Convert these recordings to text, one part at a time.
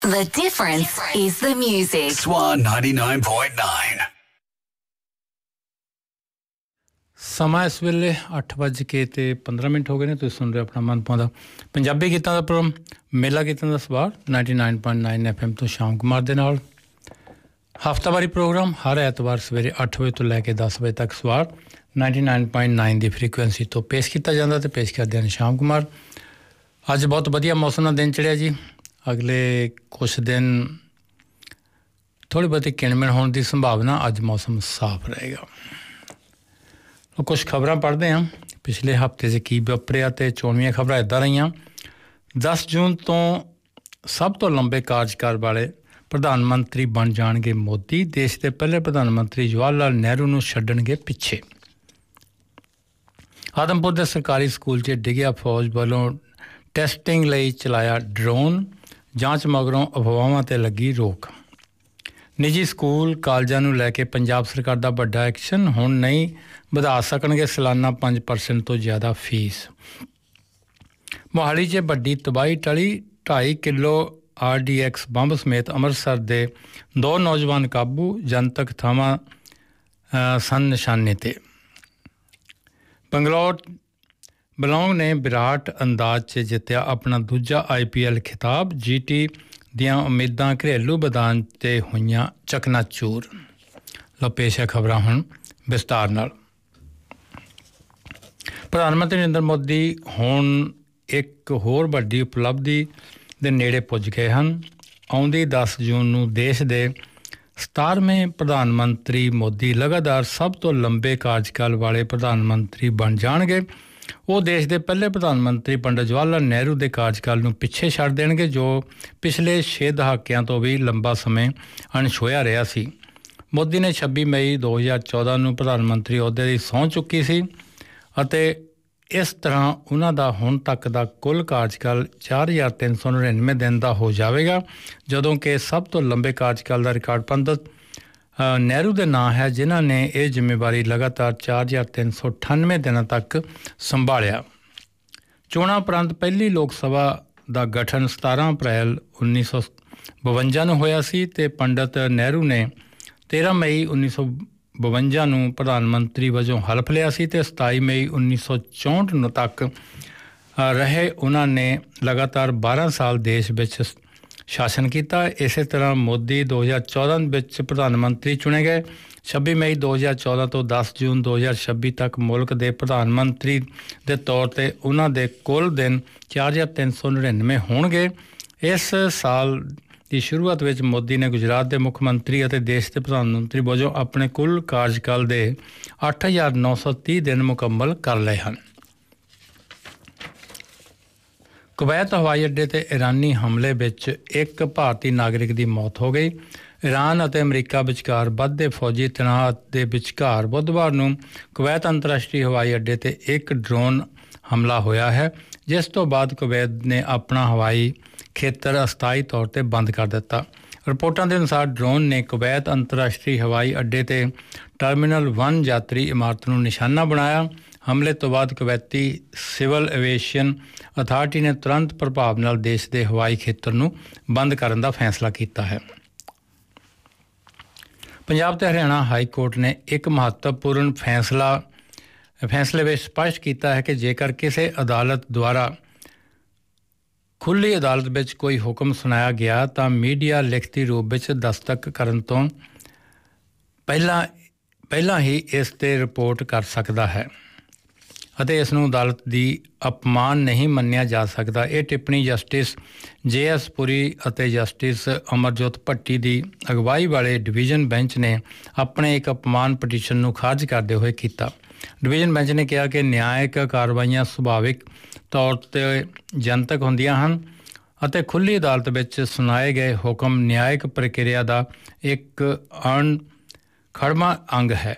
The difference is the music. Swan 99.9. ਸਮਾਂ ਇਸ ਵੇਲੇ 8:15 ਹੋ ਗਏ ਨੇ। ਤੁਸੀਂ ਸੁਣ ਰਹੇ ਆਪਣਾ ਮਨਪਾਉਂਦਾ ਪੰਜਾਬੀ ਗੀਤਾਂ ਦਾ ਪ੍ਰੋਗਰਾਮ ਮੇਲਾ ਗੀਤਾਂ ਦਾ ਸਵਾਰ 99.9 FM ਤੋਂ ਸ਼ਾਮ ਕੁਮਾਰ ਦੇ ਨਾਲ। ਹਫ਼ਤਾਵਾਰੀ ਪ੍ਰੋਗਰਾਮ ਹਰ ਐਤਵਾਰ ਸਵੇਰੇ 8 ਵਜੇ ਤੋਂ ਲੈ ਕੇ 10 ਵਜੇ ਤੱਕ ਸਵਾਰ 99.9 ਦੀ ਫ੍ਰੀਕੁਐਂਸੀ ਤੋਂ ਪੇਸ਼ ਕੀਤਾ ਜਾਂਦਾ ਤੇ ਪੇਸ਼ ਕਰਦੇ ਹਨ ਸ਼ਾਮ ਕੁਮਾਰ। ਅੱਜ ਬਹੁਤ ਵਧੀਆ ਮੌਸਮ ਦਾ ਦਿਨ ਚੜ੍ਹਿਆ ਜੀ। ਅਗਲੇ ਕੁਛ ਦਿਨ ਥੋੜ੍ਹੀ ਬਹੁਤੀ ਕਿਣਮਿਣ ਹੋਣ ਦੀ ਸੰਭਾਵਨਾ। ਅੱਜ ਮੌਸਮ ਸਾਫ਼ ਰਹੇਗਾ। ਕੁਛ ਖਬਰਾਂ ਪੜ੍ਹਦੇ ਹਾਂ ਪਿਛਲੇ ਹਫ਼ਤੇ 'ਚ ਕੀ ਵਾਪਰਿਆ ਅਤੇ ਚੋਣਵੀਆਂ ਖਬਰਾਂ ਇੱਦਾਂ ਰਹੀਆਂ। 10 ਜੂਨ ਤੋਂ ਸਭ ਤੋਂ ਲੰਬੇ ਕਾਰਜਕਾਲ ਵਾਲੇ ਪ੍ਰਧਾਨ ਮੰਤਰੀ ਬਣ ਜਾਣਗੇ ਮੋਦੀ। ਦੇਸ਼ ਦੇ ਪਹਿਲੇ ਪ੍ਰਧਾਨ ਮੰਤਰੀ ਜਵਾਹਰ ਲਾਲ ਨਹਿਰੂ ਨੂੰ ਛੱਡਣਗੇ ਪਿੱਛੇ। ਆਦਮਪੁਰ ਦੇ ਸਰਕਾਰੀ ਸਕੂਲ 'ਚ ਡਿੱਗਿਆ ਫੌਜ ਵੱਲੋਂ ਟੈਸਟਿੰਗ ਲਈ ਚਲਾਇਆ ਡਰੋਨ। ਜਾਂਚ ਮਗਰੋਂ ਅਫਵਾਹਾਂ 'ਤੇ ਲੱਗੀ ਰੋਕ। ਨਿੱਜੀ ਸਕੂਲ ਕਾਲਜਾਂ ਨੂੰ ਲੈ ਕੇ ਪੰਜਾਬ ਸਰਕਾਰ ਦਾ ਵੱਡਾ ਐਕਸ਼ਨ। ਹੁਣ ਨਹੀਂ ਵਧਾ ਸਕਣਗੇ ਸਾਲਾਨਾ 5% ਤੋਂ ਜ਼ਿਆਦਾ ਫੀਸ। ਮੋਹਾਲੀ 'ਚ ਵੱਡੀ ਤਬਾਹੀ ਟਲੀ। 2.5 ਕਿਲੋ RDX ਬੰਬ ਸਮੇਤ ਅੰਮ੍ਰਿਤਸਰ ਦੇ 2 ਨੌਜਵਾਨ ਕਾਬੂ। ਜਨਤਕ ਥਾਵਾਂ ਸਨ ਨਿਸ਼ਾਨੇ 'ਤੇ। ਬੰਗਲੌਰ ਬਲੌਂਗ ਨੇ ਵਿਰਾਟ ਅੰਦਾਜ਼ 'ਚ ਜਿੱਤਿਆ ਆਪਣਾ ਦੂਜਾ IPL ਖਿਤਾਬ। GT ਦੀਆਂ ਉਮੀਦਾਂ ਘਰੇਲੂ ਮੈਦਾਨ 'ਤੇ ਹੋਈਆਂ ਚਕਨਾਚੂਰ। ਲਓ ਪੇਸ਼ ਹੈ ਖਬਰਾਂ ਹੁਣ ਵਿਸਤਾਰ ਨਾਲ। ਪ੍ਰਧਾਨ ਮੰਤਰੀ ਨਰਿੰਦਰ ਮੋਦੀ ਹੁਣ ਇੱਕ ਹੋਰ ਵੱਡੀ ਉਪਲਬਧੀ ਦੇ ਨੇੜੇ ਪੁੱਜ ਗਏ ਹਨ। ਆਉਂਦੀ 10 ਜੂਨ ਨੂੰ ਦੇਸ਼ ਦੇ 17ਵੇਂ ਪ੍ਰਧਾਨ ਮੰਤਰੀ ਮੋਦੀ ਲਗਾਤਾਰ ਸਭ ਤੋਂ ਲੰਬੇ ਕਾਰਜਕਾਲ ਵਾਲੇ ਪ੍ਰਧਾਨ ਮੰਤਰੀ ਬਣ ਜਾਣਗੇ। ਉਹ ਦੇਸ਼ ਦੇ ਪਹਿਲੇ ਪ੍ਰਧਾਨ ਮੰਤਰੀ ਪੰਡਿਤ ਜਵਾਹਰ ਲਾਲ ਨਹਿਰੂ ਦੇ ਕਾਰਜਕਾਲ ਨੂੰ ਪਿੱਛੇ ਛੱਡ ਦੇਣਗੇ, ਜੋ ਪਿਛਲੇ 6 ਦਹਾਕਿਆਂ ਤੋਂ ਵੀ ਲੰਬਾ ਸਮੇਂ ਅਣਛੋਹਿਆ ਰਿਹਾ ਸੀ। ਮੋਦੀ ਨੇ 26 ਮਈ 2014 ਨੂੰ ਪ੍ਰਧਾਨ ਮੰਤਰੀ ਅਹੁਦੇ ਦੀ ਸਹੁੰ ਚੁੱਕੀ ਸੀ ਅਤੇ ਇਸ ਤਰ੍ਹਾਂ ਉਹਨਾਂ ਦਾ ਹੁਣ ਤੱਕ ਦਾ ਕੁੱਲ ਕਾਰਜਕਾਲ 4399 ਦਿਨ ਦਾ ਹੋ ਜਾਵੇਗਾ, ਜਦੋਂ ਕਿ ਸਭ ਤੋਂ ਲੰਬੇ ਕਾਰਜਕਾਲ ਦਾ ਰਿਕਾਰਡ ਪੰਡਿਤ ਨਹਿਰੂ ਦੇ ਨਾਂ ਹੈ, ਜਿਨ੍ਹਾਂ ਨੇ ਇਹ ਜ਼ਿੰਮੇਵਾਰੀ ਲਗਾਤਾਰ 4398 ਦਿਨਾਂ ਤੱਕ ਸੰਭਾਲਿਆ। ਚੋਣਾਂ ਉਪਰੰਤ ਪਹਿਲੀ ਲੋਕ ਸਭਾ ਦਾ ਗਠਨ 17 ਅਪ੍ਰੈਲ 1952 ਨੂੰ ਹੋਇਆ ਸੀ ਅਤੇ ਪੰਡਿਤ ਨਹਿਰੂ ਨੇ 13 ਮਈ 1952 ਨੂੰ ਪ੍ਰਧਾਨ ਮੰਤਰੀ ਵਜੋਂ ਹਲਫ ਲਿਆ ਸੀ ਅਤੇ 27 ਮਈ 1964 ਨੂੰ ਤੱਕ ਰਹੇ। ਉਹਨਾਂ ਨੇ ਲਗਾਤਾਰ 12 ਸਾਲ ਦੇਸ਼ ਵਿੱਚ ਸ਼ਾਸਨ ਕੀਤਾ। ਇਸੇ ਤਰ੍ਹਾਂ ਮੋਦੀ 2014 ਵਿੱਚ ਪ੍ਰਧਾਨ ਮੰਤਰੀ ਚੁਣੇ ਗਏ। 26 ਮਈ 2014 ਤੋਂ 10 ਜੂਨ 2026 ਤੱਕ ਮੁਲਕ ਦੇ ਪ੍ਰਧਾਨ ਮੰਤਰੀ ਦੇ ਤੌਰ 'ਤੇ ਉਹਨਾਂ ਦੇ ਕੁੱਲ ਦਿਨ 4399 ਹੋਣਗੇ। ਇਸ ਸਾਲ ਦੀ ਸ਼ੁਰੂਆਤ ਵਿੱਚ ਮੋਦੀ ਨੇ ਗੁਜਰਾਤ ਦੇ ਮੁੱਖ ਮੰਤਰੀ ਅਤੇ ਦੇਸ਼ ਦੇ ਪ੍ਰਧਾਨ ਮੰਤਰੀ ਵਜੋਂ ਆਪਣੇ ਕੁੱਲ ਕਾਰਜਕਾਲ ਦੇ 8930 ਦਿਨ ਮੁਕੰਮਲ ਕਰ ਲਏ ਹਨ। ਕੁਵੈਤ ਹਵਾਈ ਅੱਡੇ 'ਤੇ ਇਰਾਨੀ ਹਮਲੇ ਵਿੱਚ ਇੱਕ ਭਾਰਤੀ ਨਾਗਰਿਕ ਦੀ ਮੌਤ ਹੋ ਗਈ। ਈਰਾਨ ਅਤੇ ਅਮਰੀਕਾ ਵਿਚਕਾਰ ਵੱਧਦੇ ਫੌਜੀ ਤਣਾਅ ਦੇ ਵਿਚਕਾਰ ਬੁੱਧਵਾਰ ਨੂੰ ਕੁਵੈਤ ਅੰਤਰਰਾਸ਼ਟਰੀ ਹਵਾਈ ਅੱਡੇ 'ਤੇ ਇੱਕ ਡਰੋਨ ਹਮਲਾ ਹੋਇਆ ਹੈ, ਜਿਸ ਤੋਂ ਬਾਅਦ ਕੁਵੈਤ ਨੇ ਆਪਣਾ ਹਵਾਈ ਖੇਤਰ ਅਸਥਾਈ ਤੌਰ 'ਤੇ ਬੰਦ ਕਰ ਦਿੱਤਾ। ਰਿਪੋਰਟਾਂ ਦੇ ਅਨੁਸਾਰ ਡਰੋਨ ਨੇ ਕੁਵੈਤ ਅੰਤਰਰਾਸ਼ਟਰੀ ਹਵਾਈ ਅੱਡੇ 'ਤੇ ਟਰਮੀਨਲ 1 ਯਾਤਰੀ ਇਮਾਰਤ ਨੂੰ ਨਿਸ਼ਾਨਾ ਬਣਾਇਆ। ਹਮਲੇ ਤੋਂ ਬਾਅਦ ਕੁਵੈਤੀ ਸਿਵਲ ਐਵੀਏਸ਼ਨ ਅਥਾਰਟੀ ਨੇ ਤੁਰੰਤ ਪ੍ਰਭਾਵ ਨਾਲ ਦੇਸ਼ ਦੇ ਹਵਾਈ ਖੇਤਰ ਨੂੰ ਬੰਦ ਕਰਨ ਦਾ ਫੈਸਲਾ ਕੀਤਾ ਹੈ। ਪੰਜਾਬ ਤੇ ਹਰਿਆਣਾ ਹਾਈ ਕੋਰਟ ਨੇ ਇੱਕ ਮਹੱਤਵਪੂਰਨ ਫੈਸਲੇ ਵਿੱਚ ਸਪਸ਼ਟ ਕੀਤਾ ਹੈ ਕਿ ਜੇਕਰ ਕਿਸੇ ਅਦਾਲਤ ਦੁਆਰਾ ਖੁੱਲ੍ਹੀ ਅਦਾਲਤ ਵਿੱਚ ਕੋਈ ਹੁਕਮ ਸੁਣਾਇਆ ਗਿਆ ਤਾਂ ਮੀਡੀਆ ਲਿਖਤੀ ਰੂਪ ਵਿੱਚ ਦਸਤਖਤ ਕਰਨ ਤੋਂ ਪਹਿਲਾਂ ਹੀ ਇਸ 'ਤੇ ਰਿਪੋਰਟ ਕਰ ਸਕਦਾ ਹੈ ਅਤੇ ਇਸ ਨੂੰ ਅਦਾਲਤ ਦੀ ਅਪਮਾਨ ਨਹੀਂ ਮੰਨਿਆ ਜਾ ਸਕਦਾ। ਇਹ ਟਿੱਪਣੀ ਜਸਟਿਸ JS ਪੁਰੀ ਅਤੇ ਜਸਟਿਸ ਅਮਰਜੋਤ ਭੱਟੀ ਦੀ ਅਗਵਾਈ ਵਾਲੇ ਡਿਵੀਜ਼ਨ ਬੈਂਚ ਨੇ ਆਪਣੇ ਇੱਕ ਅਪਮਾਨ ਪਟੀਸ਼ਨ ਨੂੰ ਖਾਰਜ ਕਰਦੇ ਹੋਏ ਕੀਤਾ। ਡਿਵੀਜ਼ਨ ਬੈਂਚ ਨੇ ਕਿਹਾ ਕਿ ਨਿਆਇਕ ਕਾਰਵਾਈਆਂ ਸੁਭਾਵਿਕ ਤੌਰ 'ਤੇ ਜਨਤਕ ਹੁੰਦੀਆਂ ਹਨ ਅਤੇ ਖੁੱਲ੍ਹੀ ਅਦਾਲਤ ਵਿੱਚ ਸੁਣਾਏ ਗਏ ਹੁਕਮ ਨਿਆਇਕ ਪ੍ਰਕਿਰਿਆ ਦਾ ਇੱਕ ਅਣਖੜਵਾਂ ਅੰਗ ਹੈ।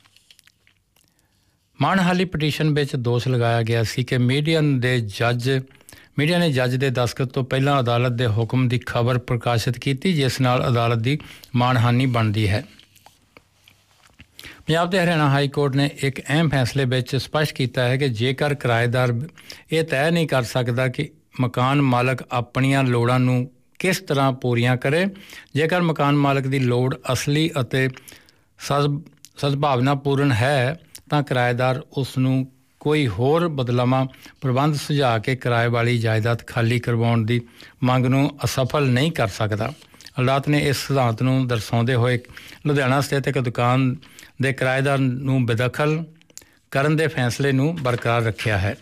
ਮਾਣਹਾਲੀ ਪਟੀਸ਼ਨ ਵਿੱਚ ਦੋਸ਼ ਲਗਾਇਆ ਗਿਆ ਸੀ ਕਿ ਮੀਡੀਆ ਨੇ ਜੱਜ ਦੇ ਦਸਤਖਤ ਤੋਂ ਪਹਿਲਾਂ ਅਦਾਲਤ ਦੇ ਹੁਕਮ ਦੀ ਖਬਰ ਪ੍ਰਕਾਸ਼ਿਤ ਕੀਤੀ, ਜਿਸ ਨਾਲ ਅਦਾਲਤ ਦੀ ਮਾਣਹਾਨੀ ਬਣਦੀ ਹੈ। ਪੰਜਾਬ ਤੇ ਹਰਿਆਣਾ ਹਾਈ ਕੋਰਟ ਨੇ ਇੱਕ ਅਹਿਮ ਫੈਸਲੇ ਵਿੱਚ ਸਪਸ਼ਟ ਕੀਤਾ ਹੈ ਕਿ ਜੇਕਰ ਕਿਰਾਏਦਾਰ ਇਹ ਤੈਅ ਨਹੀਂ ਕਰ ਸਕਦਾ ਕਿ ਮਕਾਨ ਮਾਲਕ ਆਪਣੀਆਂ ਲੋੜਾਂ ਨੂੰ ਕਿਸ ਤਰ੍ਹਾਂ ਪੂਰੀਆਂ ਕਰੇ। ਜੇਕਰ ਮਕਾਨ ਮਾਲਕ ਦੀ ਲੋੜ ਅਸਲੀ ਅਤੇ ਸਦਭਾਵਨਾਪੂਰਨ ਹੈ ਤਾਂ ਕਿਰਾਏਦਾਰ ਉਸ ਨੂੰ ਕੋਈ ਹੋਰ ਬਦਲਾਵਾਂ ਪ੍ਰਬੰਧ ਸੁਝਾ ਕੇ ਕਿਰਾਏ ਵਾਲੀ ਜਾਇਦਾਦ ਖਾਲੀ ਕਰਵਾਉਣ ਦੀ ਮੰਗ ਨੂੰ ਅਸਫਲ ਨਹੀਂ ਕਰ ਸਕਦਾ। ਅਦਾਲਤ ਨੇ ਇਸ ਸਿਧਾਂਤ ਨੂੰ ਦਰਸਾਉਂਦੇ ਹੋਏ ਲੁਧਿਆਣਾ ਸਥਿਤ ਇੱਕ ਦੁਕਾਨ ਦੇ ਕਿਰਾਏਦਾਰ ਨੂੰ ਬੇਦਖਲ ਕਰਨ ਦੇ ਫੈਸਲੇ ਨੂੰ ਬਰਕਰਾਰ ਰੱਖਿਆ ਹੈ।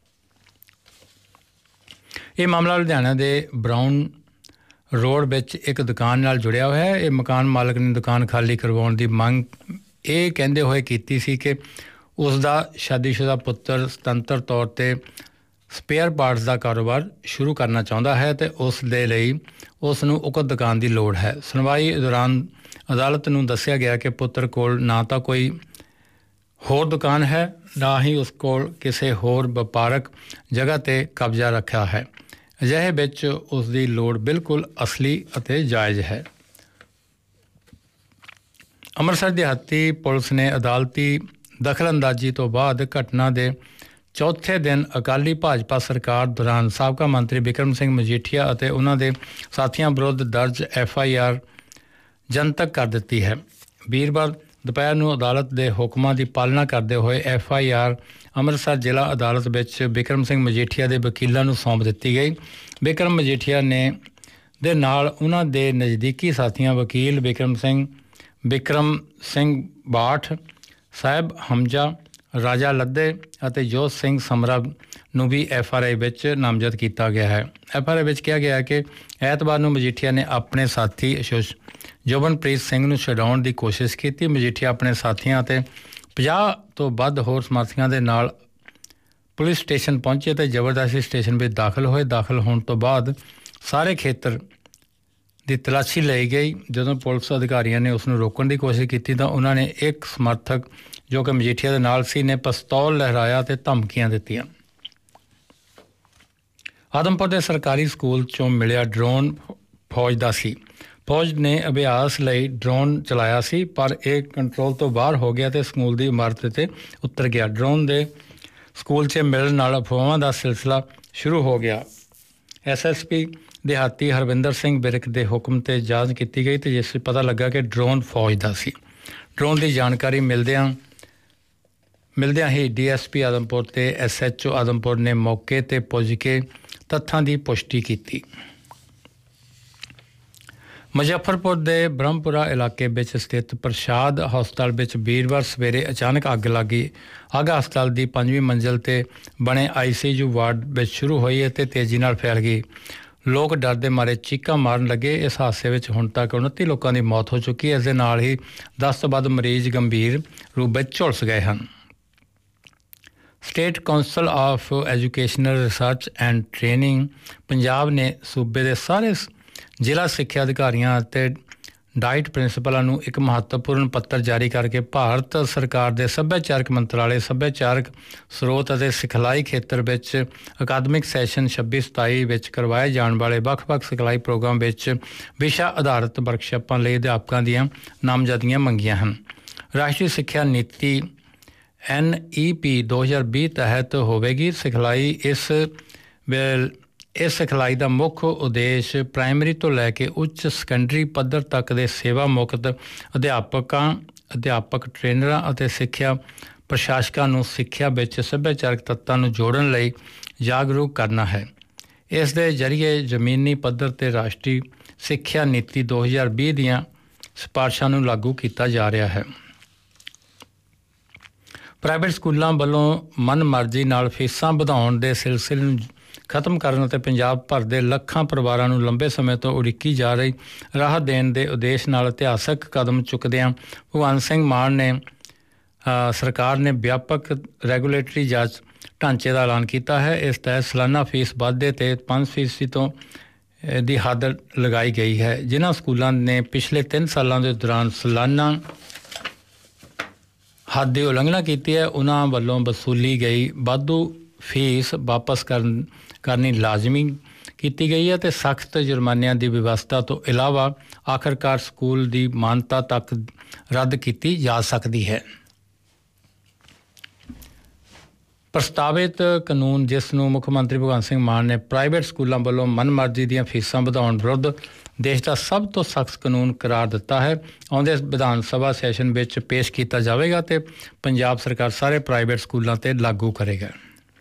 ਇਹ ਮਾਮਲਾ ਲੁਧਿਆਣਾ ਦੇ ਬਰਾਊਨ ਰੋਡ ਵਿੱਚ ਇੱਕ ਦੁਕਾਨ ਨਾਲ ਜੁੜਿਆ ਹੋਇਆ ਹੈ। ਇਹ ਮਕਾਨ ਮਾਲਕ ਨੇ ਦੁਕਾਨ ਖਾਲੀ ਕਰਵਾਉਣ ਦੀ ਮੰਗ ਇਹ ਕਹਿੰਦੇ ਹੋਏ ਕੀਤੀ ਸੀ ਕਿ ਉਸ ਦਾ ਸ਼ਾਦੀशुदा ਪੁੱਤਰ ਸੁਤੰਤਰ ਤੌਰ 'ਤੇ ਸਪੇਅਰ ਪਾਰਟਸ ਦਾ ਕਾਰੋਬਾਰ ਸ਼ੁਰੂ ਕਰਨਾ ਚਾਹੁੰਦਾ ਹੈ ਅਤੇ ਉਸ ਦੇ ਲਈ ਉਸ ਨੂੰ ਉਕਤ ਦੁਕਾਨ ਦੀ ਲੋੜ ਹੈ। ਸੁਣਵਾਈ ਦੌਰਾਨ ਅਦਾਲਤ ਨੂੰ ਦੱਸਿਆ ਗਿਆ ਕਿ ਪੁੱਤਰ ਕੋਲ ਨਾ ਤਾਂ ਕੋਈ ਹੋਰ ਦੁਕਾਨ ਹੈ ਨਾ ਹੀ ਉਸ ਕੋਲ ਕਿਸੇ ਹੋਰ ਵਪਾਰਕ ਜਗ੍ਹਾ 'ਤੇ ਕਬਜ਼ਾ ਰੱਖਿਆ ਹੈ। ਅਜਿਹੇ ਵਿੱਚ ਉਸ ਦੀ ਲੋੜ ਬਿਲਕੁਲ ਅਸਲੀ ਅਤੇ ਜਾਇਜ਼ ਹੈ। ਅੰਮ੍ਰਿਤਸਰ ਦਿਹਾਤੀ ਪੁਲਿਸ ਨੇ ਅਦਾਲਤੀ ਦਖਲਅੰਦਾਜ਼ੀ ਤੋਂ ਬਾਅਦ ਘਟਨਾ ਦੇ ਚੌਥੇ ਦਿਨ ਅਕਾਲੀ ਭਾਜਪਾ ਸਰਕਾਰ ਦੌਰਾਨ ਸਾਬਕਾ ਮੰਤਰੀ ਬਿਕਰਮ ਸਿੰਘ ਮਜੀਠੀਆ ਅਤੇ ਉਹਨਾਂ ਦੇ ਸਾਥੀਆਂ ਵਿਰੁੱਧ ਦਰਜ FIR ਜਨਤਕ ਕਰ ਦਿੱਤੀ ਹੈ। ਵੀਰਵਾਰ ਦੁਪਹਿਰ ਨੂੰ ਅਦਾਲਤ ਦੇ ਹੁਕਮਾਂ ਦੀ ਪਾਲਣਾ ਕਰਦੇ ਹੋਏ FIR ਅੰਮ੍ਰਿਤਸਰ ਜ਼ਿਲ੍ਹਾ ਅਦਾਲਤ ਵਿੱਚ ਬਿਕਰਮ ਸਿੰਘ ਮਜੀਠੀਆ ਦੇ ਵਕੀਲਾਂ ਨੂੰ ਸੌਂਪ ਦਿੱਤੀ ਗਈ। ਬਿਕਰਮ ਮਜੀਠੀਆ ਨੇ ਦੇ ਨਾਲ ਉਹਨਾਂ ਦੇ ਨਜ਼ਦੀਕੀ ਸਾਥੀਆਂ ਵਕੀਲ ਬਿਕਰਮ ਸਿੰਘ ਬਾਠ, ਸਾਹਿਬ ਹਮਜਾ, ਰਾਜਾ ਲੱਦੇ ਅਤੇ ਜੋਤ ਸਿੰਘ ਸਮਰਾ ਨੂੰ ਵੀ FRI ਵਿੱਚ ਨਾਮਜ਼ਦ ਕੀਤਾ ਗਿਆ ਹੈ। FRI ਵਿੱਚ ਕਿਹਾ ਗਿਆ ਹੈ ਕਿ ਐਤਵਾਰ ਨੂੰ ਮਜੀਠੀਆ ਨੇ ਆਪਣੇ ਸਾਥੀ ਜੋਬਨਪ੍ਰੀਤ ਸਿੰਘ ਨੂੰ ਛਡਾਉਣ ਦੀ ਕੋਸ਼ਿਸ਼ ਕੀਤੀ। ਮਜੀਠੀਆ ਆਪਣੇ ਸਾਥੀਆਂ ਅਤੇ 50 ਤੋਂ ਵੱਧ ਹੋਰ ਸਮਰਥੀਆਂ ਦੇ ਨਾਲ ਪੁਲਿਸ ਸਟੇਸ਼ਨ ਪਹੁੰਚੇ ਅਤੇ ਜ਼ਬਰਦਸਤੀ ਸਟੇਸ਼ਨ ਵਿੱਚ ਦਾਖਲ ਹੋਣ ਤੋਂ ਬਾਅਦ ਸਾਰੇ ਖੇਤਰ ਦੀ ਤਲਾਸ਼ੀ ਲਈ ਗਈ। ਜਦੋਂ ਪੁਲਿਸ ਅਧਿਕਾਰੀਆਂ ਨੇ ਉਸ ਨੂੰ ਰੋਕਣ ਦੀ ਕੋਸ਼ਿਸ਼ ਕੀਤੀ ਤਾਂ ਉਹਨਾਂ ਨੇ ਇੱਕ ਸਮਰਥਕ ਜੋ ਕਿ ਮਜੀਠੀਆ ਦੇ ਨਾਲ ਸੀ ਨੇ ਪਿਸਤੌਲ ਲਹਿਰਾਇਆ ਅਤੇ ਧਮਕੀਆਂ ਦਿੱਤੀਆਂ। ਆਦਮਪੁਰ ਦੇ ਸਰਕਾਰੀ ਸਕੂਲ 'ਚੋਂ ਮਿਲਿਆ ਡਰੋਨ ਫੌਜ ਦਾ ਸੀ। ਫੌਜ ਨੇ ਅਭਿਆਸ ਲਈ ਡਰੋਨ ਚਲਾਇਆ ਸੀ ਪਰ ਇਹ ਕੰਟਰੋਲ ਤੋਂ ਬਾਹਰ ਹੋ ਗਿਆ ਅਤੇ ਸਕੂਲ ਦੀ ਇਮਾਰਤ 'ਤੇ ਉਤਰ ਗਿਆ। ਡਰੋਨ ਦੇ ਸਕੂਲ 'ਚ ਮਿਲਣ ਨਾਲ ਅਫਵਾਹਾਂ ਦਾ ਸਿਲਸਿਲਾ ਸ਼ੁਰੂ ਹੋ ਗਿਆ। SSP ਦਿਹਾਤੀ ਹਰਵਿੰਦਰ ਸਿੰਘ ਬਿਰਕ ਦੇ ਹੁਕਮ 'ਤੇ ਜਾਂਚ ਕੀਤੀ ਗਈ ਅਤੇ ਜਿਸ 'ਚ ਪਤਾ ਲੱਗਾ ਕਿ ਡਰੋਨ ਫੌਜ ਦਾ ਸੀ। ਡਰੋਨ ਦੀ ਜਾਣਕਾਰੀ ਮਿਲਦਿਆਂ ਹੀ DSP ਆਦਮਪੁਰ ਤੇ SHO ਆਦਮਪੁਰ ਨੇ ਮੌਕੇ 'ਤੇ ਪੁੱਜ ਕੇ ਤੱਥਾਂ ਦੀ ਪੁਸ਼ਟੀ ਕੀਤੀ। ਮੁਜ਼ੱਫਰਪੁਰ ਦੇ ਬ੍ਰਹਮਪੁਰਾ ਇਲਾਕੇ ਵਿੱਚ ਸਥਿਤ ਪ੍ਰਸ਼ਾਦ ਹਸਪਤਾਲ ਵਿੱਚ ਵੀਰਵਾਰ ਸਵੇਰੇ ਅਚਾਨਕ ਅੱਗ ਲੱਗੀ। ਅੱਗ ਹਸਪਤਾਲ ਦੀ 5ਵੀਂ ਮੰਜ਼ਿਲ 'ਤੇ ਬਣੇ ICU ਵਾਰਡ ਵਿੱਚ ਸ਼ੁਰੂ ਹੋਈ ਅਤੇ ਤੇਜ਼ੀ ਨਾਲ ਫੈਲ ਗਈ। ਲੋਕ ਡਰ ਦੇ ਮਾਰੇ ਚੀਕਾਂ ਮਾਰਨ ਲੱਗੇ। ਇਸ ਹਾਦਸੇ ਵਿੱਚ ਹੁਣ ਤੱਕ 29 ਲੋਕਾਂ ਦੀ ਮੌਤ ਹੋ ਚੁੱਕੀ ਹੈ। ਇਸ ਦੇ ਨਾਲ ਹੀ 10 ਤੋਂ ਵੱਧ ਮਰੀਜ਼ ਗੰਭੀਰ ਰੂਪ ਵਿੱਚ ਝੁਲਸ ਗਏ ਹਨ। State council of educational research and training Punjab ਨੇ ਸੂਬੇ ਦੇ ਸਾਰੇ ਜ਼ਿਲ੍ਹਾ ਸਿੱਖਿਆ ਅਧਿਕਾਰੀਆਂ ਅਤੇ ਡਾਈਟ ਪ੍ਰਿੰਸੀਪਲਾਂ ਨੂੰ ਇੱਕ ਮਹੱਤਵਪੂਰਨ ਪੱਤਰ ਜਾਰੀ ਕਰਕੇ ਭਾਰਤ ਸਰਕਾਰ ਦੇ ਸੱਭਿਆਚਾਰਕ ਮੰਤਰਾਲੇ ਸੱਭਿਆਚਾਰਕ ਸਰੋਤ ਅਤੇ ਸਿਖਲਾਈ ਖੇਤਰ ਵਿੱਚ ਅਕਾਦਮਿਕ ਸੈਸ਼ਨ 26-27 ਵਿੱਚ ਕਰਵਾਏ ਜਾਣ ਵਾਲੇ ਵੱਖ-ਵੱਖ ਸਿਖਲਾਈ ਪ੍ਰੋਗਰਾਮ ਵਿੱਚ ਵਿਸ਼ਾ ਆਧਾਰਿਤ ਵਰਕਸ਼ਾਪਾਂ ਲਈ ਅਧਿਆਪਕਾਂ ਦੀਆਂ ਨਾਮਜ਼ਦਗੀਆਂ ਮੰਗੀਆਂ ਹਨ। ਰਾਸ਼ਟਰੀ ਸਿੱਖਿਆ ਨੀਤੀ NEP 2020 ਤਹਿਤ ਹੋਵੇਗੀ ਸਿਖਲਾਈ। ਇਸ ਸਿਖਲਾਈ ਦਾ ਮੁੱਖ ਉਦੇਸ਼ ਪ੍ਰਾਇਮਰੀ ਤੋਂ ਲੈ ਕੇ ਉੱਚ ਸੈਕੰਡਰੀ ਪੱਧਰ ਤੱਕ ਦੇ ਸੇਵਾ ਮੁਕਤ ਅਧਿਆਪਕ ਟ੍ਰੇਨਰਾਂ ਅਤੇ ਸਿੱਖਿਆ ਪ੍ਰਸ਼ਾਸਕਾਂ ਨੂੰ ਸਿੱਖਿਆ ਵਿੱਚ ਸੱਭਿਆਚਾਰਕ ਤੱਤਾਂ ਨੂੰ ਜੋੜਨ ਲਈ ਜਾਗਰੂਕ ਕਰਨਾ ਹੈ। ਇਸ ਦੇ ਜ਼ਰੀਏ ਜ਼ਮੀਨੀ ਪੱਧਰ 'ਤੇ ਰਾਸ਼ਟਰੀ ਸਿੱਖਿਆ ਨੀਤੀ 2020 ਦੀਆਂ ਸਿਫਾਰਸ਼ਾਂ ਨੂੰ ਲਾਗੂ ਕੀਤਾ ਜਾ ਰਿਹਾ ਹੈ। ਪ੍ਰਾਈਵੇਟ ਸਕੂਲਾਂ ਵੱਲੋਂ ਮਨਮਰਜ਼ੀ ਨਾਲ ਫੀਸਾਂ ਵਧਾਉਣ ਦੇ ਸਿਲਸਿਲੇ ਨੂੰ ਖਤਮ ਕਰਨ ਅਤੇ ਪੰਜਾਬ ਭਰ ਦੇ ਲੱਖਾਂ ਪਰਿਵਾਰਾਂ ਨੂੰ ਲੰਬੇ ਸਮੇਂ ਤੋਂ ਉਡੀਕੀ ਜਾ ਰਹੀ ਰਾਹਤ ਦੇਣ ਦੇ ਉਦੇਸ਼ ਨਾਲ ਇਤਿਹਾਸਕ ਕਦਮ ਚੁੱਕਦਿਆਂ ਭਗਵੰਤ ਸਿੰਘ ਮਾਨ ਨੇ ਸਰਕਾਰ ਨੇ ਵਿਆਪਕ ਰੈਗੂਲੇਟਰੀ ਜਾਂਚ ਢਾਂਚੇ ਦਾ ਐਲਾਨ ਕੀਤਾ ਹੈ। ਇਸ ਤਹਿਤ ਸਾਲਾਨਾ ਫੀਸ ਵਾਧੇ 'ਤੇ 5% ਤੋਂ ਦੀ ਹੱਦ ਲਗਾਈ ਗਈ ਹੈ। ਜਿਨ੍ਹਾਂ ਸਕੂਲਾਂ ਨੇ ਪਿਛਲੇ 3 ਸਾਲਾਂ ਦੇ ਦੌਰਾਨ ਸਾਲਾਨਾ ਹੱਦ ਦੀ ਉਲੰਘਣਾ ਕੀਤੀ ਹੈ ਉਹਨਾਂ ਵੱਲੋਂ ਵਸੂਲੀ ਗਈ ਵਾਧੂ ਫੀਸ ਵਾਪਸ ਕਰਨੀ ਲਾਜ਼ਮੀ ਕੀਤੀ ਗਈ ਹੈ ਅਤੇ ਸਖਤ ਜੁਰਮਾਨਿਆਂ ਦੀ ਵਿਵਸਥਾ ਤੋਂ ਇਲਾਵਾ ਆਖਰਕਾਰ ਸਕੂਲ ਦੀ ਮਾਨਤਾ ਤੱਕ ਰੱਦ ਕੀਤੀ ਜਾ ਸਕਦੀ ਹੈ। ਪ੍ਰਸਤਾਵਿਤ ਕਾਨੂੰਨ ਜਿਸ ਨੂੰ ਮੁੱਖ ਮੰਤਰੀ ਭਗਵੰਤ ਸਿੰਘ ਮਾਨ ਨੇ ਪ੍ਰਾਈਵੇਟ ਸਕੂਲਾਂ ਵੱਲੋਂ ਮਨਮਰਜ਼ੀ ਦੀਆਂ ਫੀਸਾਂ ਵਧਾਉਣ ਵਿਰੁੱਧ ਦੇਸ਼ ਦਾ ਸਭ ਤੋਂ ਸਖਤ ਕਾਨੂੰਨ ਕਰਾਰ ਦਿੱਤਾ ਹੈ ਆਉਂਦੇ ਵਿਧਾਨ ਸਭਾ ਸੈਸ਼ਨ ਵਿੱਚ ਪੇਸ਼ ਕੀਤਾ ਜਾਵੇਗਾ ਤੇ ਪੰਜਾਬ ਸਰਕਾਰ ਸਾਰੇ ਪ੍ਰਾਈਵੇਟ ਸਕੂਲਾਂ ਤੇ ਲਾਗੂ ਕਰੇਗਾ।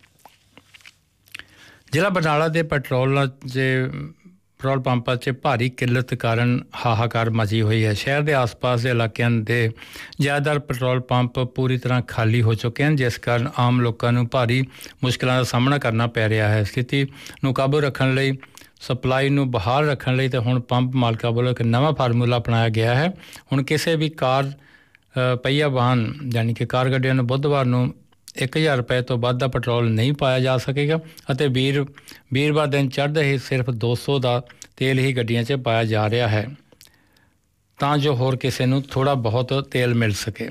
ਜ਼ਿਲ੍ਹਾ ਬਰਨਾਲਾ ਦੇ ਪੈਟਰੋਲ ਪੰਪਾਂ 'ਚ ਭਾਰੀ ਕਿੱਲਤ ਕਾਰਨ ਹਾਹਾਕਾਰ ਮਚੀ ਹੋਈ ਹੈ। ਸ਼ਹਿਰ ਦੇ ਆਸ-ਪਾਸ ਦੇ ਇਲਾਕਿਆਂ ਦੇ ਜ਼ਿਆਦਾਤਰ ਪੈਟਰੋਲ ਪੰਪ ਪੂਰੀ ਤਰ੍ਹਾਂ ਖਾਲੀ ਹੋ ਚੁੱਕੇ ਹਨ ਜਿਸ ਕਾਰਨ ਆਮ ਲੋਕਾਂ ਨੂੰ ਭਾਰੀ ਮੁਸ਼ਕਿਲਾਂ ਦਾ ਸਾਹਮਣਾ ਕਰਨਾ ਪੈ ਰਿਹਾ ਹੈ। ਸਥਿਤੀ ਨੂੰ ਕਾਬੂ ਰੱਖਣ ਲਈ ਸਪਲਾਈ ਨੂੰ ਬਹਾਲ ਰੱਖਣ ਲਈ ਤੇ ਹੁਣ ਪੰਪ ਮਾਲਕਾਂ ਵੱਲੋਂ ਇੱਕ ਨਵਾਂ ਫਾਰਮੂਲਾ ਅਪਣਾਇਆ ਗਿਆ ਹੈ। ਹੁਣ ਕਿਸੇ ਵੀ ਕਾਰ ਪਹੀਆ ਵਾਹਨ ਯਾਨੀ ਕਿ ਕਾਰ ਗੱਡੀਆਂ ਨੂੰ ਬੁੱਧਵਾਰ ਨੂੰ 1000 ਰੁਪਏ ਤੋਂ ਵੱਧ ਦਾ ਪੈਟਰੋਲ ਨਹੀਂ ਪਾਇਆ ਜਾ ਸਕੇਗਾ ਅਤੇ ਵੀਰਵਾਰ ਦਿਨ ਚੜ੍ਹਦੇ ਹੀ ਸਿਰਫ 200 ਦਾ ਤੇਲ ਹੀ ਗੱਡੀਆਂ 'ਚ ਪਾਇਆ ਜਾ ਰਿਹਾ ਹੈ ਤਾਂ ਜੋ ਹੋਰ ਕਿਸੇ ਨੂੰ ਥੋੜ੍ਹਾ ਬਹੁਤ ਤੇਲ ਮਿਲ ਸਕੇ।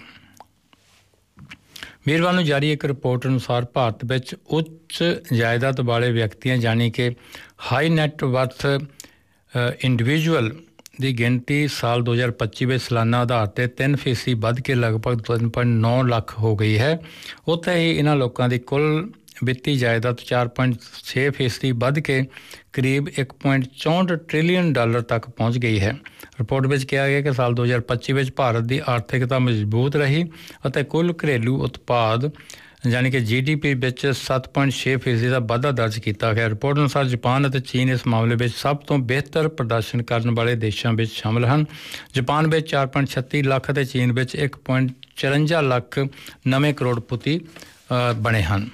ਵੀਰਵਾਰ ਨੂੰ ਜਾਰੀ ਇੱਕ ਰਿਪੋਰਟ ਅਨੁਸਾਰ ਭਾਰਤ ਵਿੱਚ ਉੱਚ ਜਾਇਦਾਦ ਵਾਲੇ ਵਿਅਕਤੀਆਂ ਯਾਨੀ ਕਿ ਹਾਈ ਨੈੱਟ ਵਰਥ ਇੰਡੀਵਿਜੂਅਲ ਦੀ ਗਿਣਤੀ ਸਾਲ 2025 ਵਿੱਚ ਸਾਲਾਨਾ ਆਧਾਰ 'ਤੇ 3% ਵੱਧ ਕੇ ਲਗਭਗ 3.9 ਲੱਖ ਹੋ ਗਈ ਹੈ। ਉੱਥੇ ਹੀ ਇਹਨਾਂ ਲੋਕਾਂ ਦੀ ਕੁੱਲ ਵਿੱਤੀ ਜਾਇਦਾਦ 4.6% ਵੱਧ ਕੇ ਕਰੀਬ $1.64 ਟ੍ਰਿਲੀਅਨ ਤੱਕ ਪਹੁੰਚ ਗਈ ਹੈ। ਰਿਪੋਰਟ ਵਿੱਚ ਕਿਹਾ ਗਿਆ ਕਿ ਸਾਲ 2025 ਵਿੱਚ ਭਾਰਤ ਦੀ ਆਰਥਿਕਤਾ ਮਜ਼ਬੂਤ ਰਹੀ ਅਤੇ ਕੁੱਲ ਘਰੇਲੂ ਉਤਪਾਦ ਯਾਨੀ ਕਿ GDP ਵਿੱਚ 7.6% ਦਾ ਵਾਧਾ ਦਰਜ ਕੀਤਾ ਗਿਆ। ਰਿਪੋਰਟ ਅਨੁਸਾਰ ਜਾਪਾਨ ਅਤੇ ਚੀਨ ਇਸ ਮਾਮਲੇ ਵਿੱਚ ਸਭ ਤੋਂ ਬਿਹਤਰ ਪ੍ਰਦਰਸ਼ਨ ਕਰਨ ਵਾਲੇ ਦੇਸ਼ਾਂ ਵਿੱਚ ਸ਼ਾਮਲ ਹਨ। ਜਾਪਾਨ ਵਿੱਚ 4.36 ਲੱਖ ਅਤੇ ਚੀਨ ਵਿੱਚ 1.54 ਲੱਖ ਨਵੇਂ ਕਰੋੜਪਤੀ ਬਣੇ ਹਨ।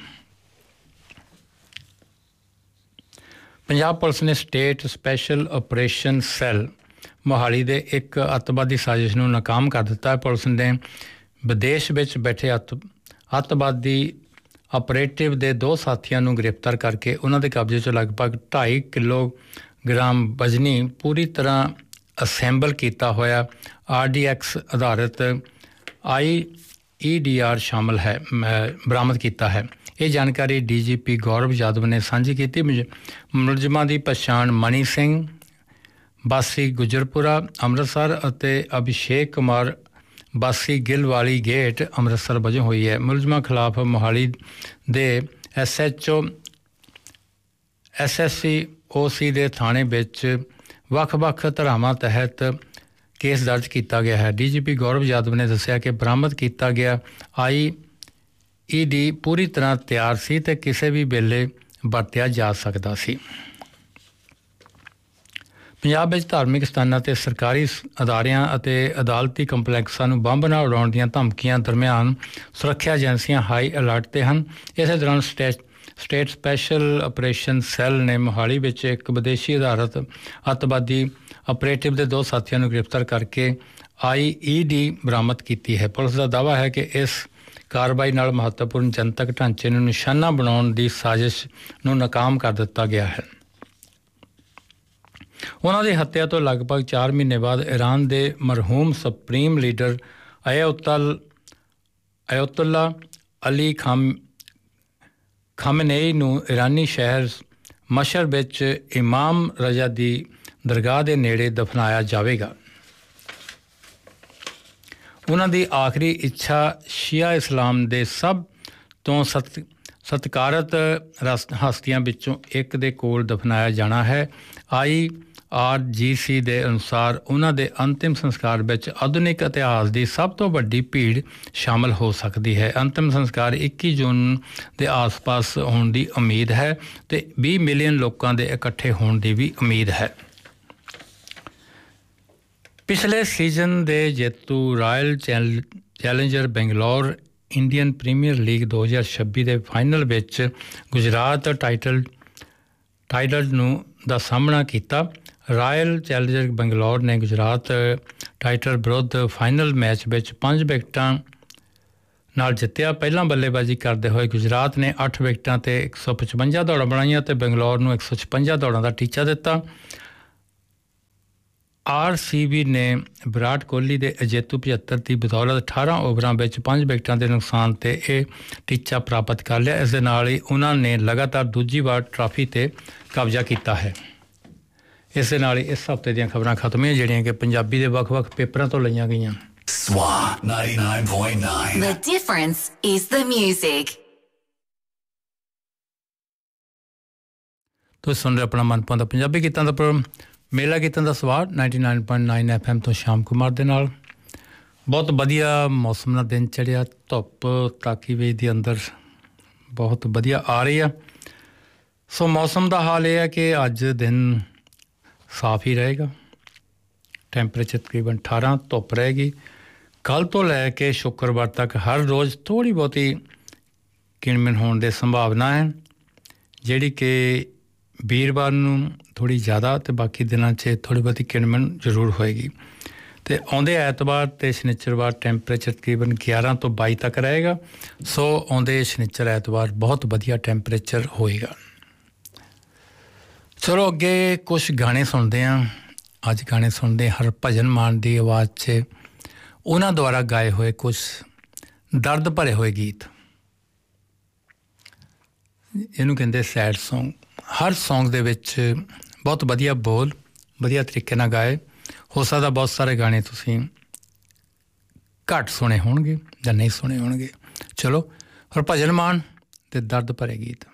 ਪੰਜਾਬ ਪੁਲਿਸ ਨੇ state special operation cell Mohali ਦੇ ਇੱਕ ਅੱਤਵਾਦੀ ਸਾਜ਼ਿਸ਼ ਨੂੰ ਨਾਕਾਮ ਕਰ ਦਿੱਤਾ ਹੈ। ਪੁਲਿਸ ਨੇ ਵਿਦੇਸ਼ ਵਿੱਚ ਬੈਠੇ ਅੱਤਵਾਦੀ ਆਪਰੇਟਿਵ ਦੇ 2 ਸਾਥੀਆਂ ਨੂੰ ਗ੍ਰਿਫਤਾਰ ਕਰਕੇ ਉਹਨਾਂ ਦੇ ਕਬਜ਼ੇ 'ਚੋਂ ਲਗਭਗ 2.5 ਕਿਲੋਗ੍ਰਾਮ ਵਜ਼ਨੀ ਪੂਰੀ ਤਰ੍ਹਾਂ ਅਸੈਂਬਲ ਕੀਤਾ ਹੋਇਆ RDX ਆਧਾਰਿਤ IEDR ਸ਼ਾਮਲ ਹੈ ਬਰਾਮਦ ਕੀਤਾ ਹੈ। ਇਹ ਜਾਣਕਾਰੀ DGP ਗੌਰਵ ਯਾਦਵ ਨੇ ਸਾਂਝੀ ਕੀਤੀ। ਮੁਲਜ਼ਮਾਂ ਦੀ ਪਛਾਣ ਮਨੀ ਸਿੰਘ ਵਾਸੀ ਗੁਜਰਪੁਰਾ ਅੰਮ੍ਰਿਤਸਰ ਅਤੇ ਅਭਿਸ਼ੇਕ ਕੁਮਾਰ ਵਾਸੀ ਗਿੱਲ ਵਾਲੀ ਗੇਟ ਅੰਮ੍ਰਿਤਸਰ ਵਜੋਂ ਹੋਈ ਹੈ। ਮੁਲਜ਼ਮਾਂ ਖਿਲਾਫ ਮੋਹਾਲੀ ਦੇ SHO SSCOC ਦੇ ਥਾਣੇ ਵਿੱਚ ਵੱਖ-ਵੱਖ ਧਾਰਾਵਾਂ ਤਹਿਤ ਕੇਸ ਦਰਜ ਕੀਤਾ ਗਿਆ ਹੈ। DGP ਗੌਰਵ ਯਾਦਵ ਨੇ ਦੱਸਿਆ ਕਿ ਬਰਾਮਦ ਕੀਤਾ ਗਿਆ IED ਪੂਰੀ ਤਰ੍ਹਾਂ ਤਿਆਰ ਸੀ ਤੇ ਕਿਸੇ ਵੀ ਵੇਲੇ ਵਰਤਿਆ ਜਾ ਸਕਦਾ ਸੀ। ਪੰਜਾਬ ਵਿੱਚ ਧਾਰਮਿਕ ਸਥਾਨਾਂ ਤੇ ਸਰਕਾਰੀ ਅਦਾਰਿਆਂ ਅਤੇ ਅਦਾਲਤੀ ਕੰਪਲੈਕਸਾਂ ਨੂੰ ਬੰਬ ਨਾਲ ਉਡਾਉਣ ਦੀਆਂ ਧਮਕੀਆਂ ਦਰਮਿਆਨ ਸੁਰੱਖਿਆ ਏਜੰਸੀਆਂ ਹਾਈ ਅਲਰਟ 'ਤੇ ਹਨ। ਇਸੇ ਦੌਰਾਨ ਸਟੇਟ ਸਪੈਸ਼ਲ ਆਪਰੇਸ਼ਨ ਸੈੱਲ ਨੇ ਮੋਹਾਲੀ ਵਿੱਚ ਇੱਕ ਵਿਦੇਸ਼ੀ ਆਧਾਰਿਤ ਅੱਤਵਾਦੀ ਆਪਰੇਟਿਵ ਦੇ 2 ਸਾਥੀਆਂ ਨੂੰ ਗ੍ਰਿਫਤਾਰ ਕਰਕੇ IED ਬਰਾਮਦ ਕੀਤੀ ਹੈ। ਪੁਲਿਸ ਦਾ ਦਾਅਵਾ ਹੈ ਕਿ ਇਸ ਕਾਰਵਾਈ ਨਾਲ ਮਹੱਤਵਪੂਰਨ ਜਨਤਕ ਢਾਂਚੇ ਨੂੰ ਨਿਸ਼ਾਨਾ ਬਣਾਉਣ ਦੀ ਸਾਜ਼ਿਸ਼ ਨੂੰ ਨਾਕਾਮ ਕਰ ਦਿੱਤਾ ਗਿਆ ਹੈ। ਉਹਨਾਂ ਦੀ ਹੱਤਿਆ ਤੋਂ ਲਗਭਗ 4 ਮਹੀਨੇ ਬਾਅਦ ਈਰਾਨ ਦੇ ਮਰਹੂਮ ਸੁਪਰੀਮ ਲੀਡਰ ਅਯਤੁੱਲਾ ਅਲੀ ਖਾਮਨੇਈ ਨੂੰ ਇਰਾਨੀ ਸ਼ਹਿਰ ਮਸ਼ਹਰ ਵਿੱਚ ਇਮਾਮ ਰਜ਼ਾ ਦੀ ਦਰਗਾਹ ਦੇ ਨੇੜੇ ਦਫਨਾਇਆ ਜਾਵੇਗਾ। ਉਹਨਾਂ ਦੀ ਆਖਰੀ ਇੱਛਾ ਸ਼ੀਆ ਇਸਲਾਮ ਦੇ ਸਭ ਤੋਂ ਸਤਿਕਾਰਤ ਹਸਤੀਆਂ ਵਿੱਚੋਂ ਇੱਕ ਦੇ ਕੋਲ ਦਫਨਾਇਆ ਜਾਣਾ ਹੈ। IRGC ਦੇ ਅਨੁਸਾਰ ਉਹਨਾਂ ਦੇ ਅੰਤਿਮ ਸੰਸਕਾਰ ਵਿੱਚ ਆਧੁਨਿਕ ਇਤਿਹਾਸ ਦੀ ਸਭ ਤੋਂ ਵੱਡੀ ਭੀੜ ਸ਼ਾਮਲ ਹੋ ਸਕਦੀ ਹੈ। ਅੰਤਿਮ ਸੰਸਕਾਰ 21 ਜੂਨ ਦੇ ਆਸ-ਪਾਸ ਹੋਣ ਦੀ ਉਮੀਦ ਹੈ ਤੇ 20 ਮਿਲੀਅਨ ਲੋਕਾਂ ਦੇ ਇਕੱਠੇ ਹੋਣ ਦੀ ਵੀ ਉਮੀਦ ਹੈ। ਪਿਛਲੇ ਸੀਜ਼ਨ ਦੇ ਜੇਤੂ royal challenger Bangalore Indian premier league 2026 ਦੇ ਫਾਈਨਲ ਵਿੱਚ ਗੁਜਰਾਤ ਟਾਈਟਲ ਦਾ ਸਾਹਮਣਾ ਕੀਤਾ। ਰਾਇਲ ਚੈਲੰਜਰ ਬੰਗਲੌਰ ਨੇ ਗੁਜਰਾਤ ਟਾਈਟਲ ਵਿਰੁੱਧ ਫਾਈਨਲ ਮੈਚ ਵਿੱਚ 5 ਵਿਕਟਾਂ ਨਾਲ ਜਿੱਤਿਆ। ਪਹਿਲਾਂ ਬੱਲੇਬਾਜ਼ੀ ਕਰਦੇ ਹੋਏ ਗੁਜਰਾਤ ਨੇ 8 ਵਿਕਟਾਂ ਤੇ 155 ਦੌੜਾਂ ਬਣਾਈਆਂ ਤੇ ਬੰਗਲੌਰ ਨੂੰ 156 ਦੌੜਾਂ ਦਾ ਟੀਚਾ ਦਿੱਤਾ। RCB ਨੇ ਵਿਰਾਟ ਕੋਹਲੀ ਦੇ ਅਜੇਤੂ 75 ਦੀ ਬਦੌਲਤ 18 ਓਵਰਾਂ ਵਿੱਚ 5 ਵਿਕਟਾਂ ਦੇ ਨੁਕਸਾਨ ਤੇ ਇਹ ਟੀਚਾ ਪ੍ਰਾਪਤ ਕਰ ਲਿਆ। ਇਸ ਦੇ ਨਾਲ ਹੀ ਉਹਨਾਂ ਨੇ ਲਗਾਤਾਰ ਦੂਜੀ ਵਾਰ ਟਰਾਫੀ ਤੇ ਕਬਜ਼ਾ ਕੀਤਾ ਹੈ। ਇਸ ਦੇ ਨਾਲ ਹੀ ਇਸ ਹਫ਼ਤੇ ਦੀਆਂ ਖਬਰਾਂ ਖਤਮ ਹੋਈਆਂ ਜਿਹੜੀਆਂ ਕਿ ਪੰਜਾਬੀ ਦੇ ਵੱਖ-ਵੱਖ ਪੇਪਰਾਂ ਤੋਂ ਲਈਆਂ ਗਈਆਂ। Swa 99.9 The difference is the music. ਤੁਸੀਂ ਸੁਣ ਰਹੇ ਆਪਣਾ ਮਨਪਸੰਦ ਪੰਜਾਬੀ ਗੀਤਾਂ ਦਾ ਪ੍ਰੋਗਰਾਮ ਮੇਲਾ ਗੀਤਾਂ ਦਾ ਸਵਾਰ 99.9 FM ਤੋਂ ਸ਼ਾਮ ਕੁਮਾਰ ਦੇ ਨਾਲ। ਬਹੁਤ ਵਧੀਆ ਮੌਸਮ ਨਾਲ ਦਿਨ ਚੜ੍ਹਿਆ, ਧੁੱਪ ਤਾਕੀ ਵੇਜ ਦੇ ਅੰਦਰ ਬਹੁਤ ਵਧੀਆ ਆ ਰਹੀ ਆ। ਸੋ ਮੌਸਮ ਦਾ ਹਾਲ ਇਹ ਹੈ ਕਿ ਅੱਜ ਦਿਨ ਸਾਫ਼ ਹੀ ਰਹੇਗਾ, ਟੈਂਪਰੇਚਰ ਤਕਰੀਬਨ 18, ਧੁੱਪ ਰਹੇਗੀ। ਕੱਲ੍ਹ ਤੋਂ ਲੈ ਕੇ ਸ਼ੁੱਕਰਵਾਰ ਤੱਕ ਹਰ ਰੋਜ਼ ਥੋੜ੍ਹੀ ਬਹੁਤੀ ਕਿਣਮਿਣ ਹੋਣ ਦੀ ਸੰਭਾਵਨਾ ਹੈ, ਜਿਹੜੀ ਕਿ ਵੀਰਵਾਰ ਨੂੰ ਥੋੜ੍ਹੀ ਜ਼ਿਆਦਾ ਅਤੇ ਬਾਕੀ ਦਿਨਾਂ 'ਚ ਥੋੜ੍ਹੀ ਬਹੁਤੀ ਕਿਣਮਿਣ ਜ਼ਰੂਰ ਹੋਏਗੀ। ਅਤੇ ਆਉਂਦੇ ਐਤਵਾਰ ਅਤੇ ਸ਼ਨੀਚਰਵਾਰ ਟੈਂਪਰੇਚਰ ਤਕਰੀਬਨ 11 ਤੋਂ 22 ਤੱਕ ਰਹੇਗਾ। ਸੋ ਆਉਂਦੇ ਸ਼ਨੀਚਰ ਐਤਵਾਰ ਬਹੁਤ ਵਧੀਆ ਟੈਂਪਰੇਚਰ ਹੋਏਗਾ। ਚਲੋ ਅੱਗੇ ਕੁਛ ਗਾਣੇ ਸੁਣਦੇ ਹਾਂ। ਅੱਜ ਗਾਣੇ ਸੁਣਦੇ ਹਰਭਜਨ ਮਾਨ ਦੀ ਆਵਾਜ਼ 'ਚ ਉਹਨਾਂ ਦੁਆਰਾ ਗਾਏ ਹੋਏ ਕੁਛ ਦਰਦ ਭਰੇ ਹੋਏ ਗੀਤ। ਇਹਨੂੰ ਕਹਿੰਦੇ ਸੈਡ ਸੌਂਗ। ਹਰ ਸੌਂਗ ਦੇ ਵਿੱਚ ਬਹੁਤ ਵਧੀਆ ਬੋਲ, ਵਧੀਆ ਤਰੀਕੇ ਨਾਲ ਗਾਏ। ਹੋ ਸਕਦਾ ਬਹੁਤ ਸਾਰੇ ਗਾਣੇ ਤੁਸੀਂ ਘੱਟ ਸੁਣੇ ਹੋਣਗੇ ਜਾਂ ਨਹੀਂ ਸੁਣੇ ਹੋਣਗੇ। ਚਲੋ ਹਰਭਜਨ ਮਾਨ ਅਤੇ ਦਰਦ ਭਰੇ ਗੀਤ।